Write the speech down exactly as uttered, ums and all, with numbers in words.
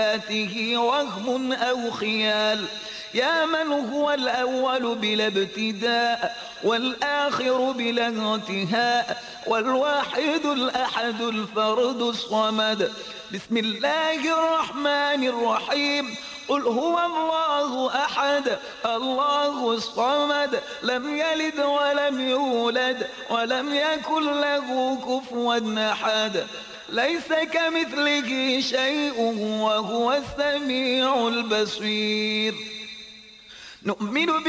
ذاته وهم أو خيال، يا من هو الأول بلا ابتداء والآخر بلا انتهاء والواحد الأحد الفرد الصمد. بسم الله الرحمن الرحيم. قل هو الله أحد الله الصمد، لم يلد ولم يولد ولم يكن له كفوا أحد، ليس كمثله شيء وهو السميع البصير. نؤمن